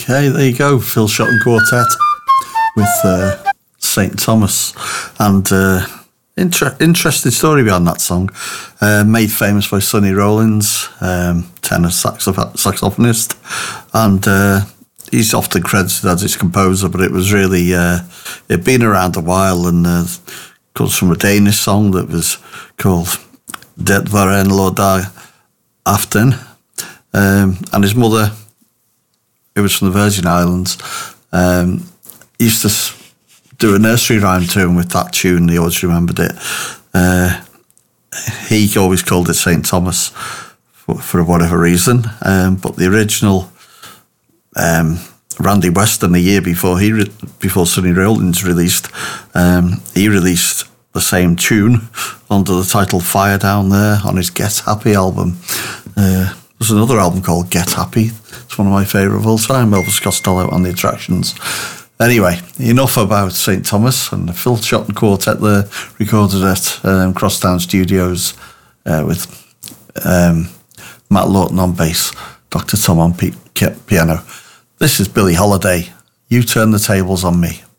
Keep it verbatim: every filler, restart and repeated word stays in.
Okay, there you go. Phil Shotton Quartet with uh, Saint Thomas. And uh, inter- interesting story behind that song. Uh, made famous by Sonny Rollins, um, tenor saxoph- saxophonist. And uh, he's often credited as its composer, but it was really, uh, it'd been around a while, and uh, comes from a Danish song that was called Det var en lørdag aften. Um, and his mother, who was from the Virgin Islands, um, used to s- do a nursery rhyme to him with that tune. He always remembered it. Uh, he always called it Saint Thomas for, for whatever reason. Um, but the original um, Randy Weston, a year before he re- before Sonny Rollins released, um, he released the same tune under the title Fire Down There on his Get Happy album. Uh, there's another album called Get Happy. It's one of my favourite of all time, Elvis Costello and the Attractions. Anyway, enough about Saint Thomas, and the Phil Shotton Quartet there, recorded at um, Crosstown Studios uh, with um, Matt Lawton on bass, Doctor Tom on p- piano. This is Billie Holiday. You Turn the Tables on Me.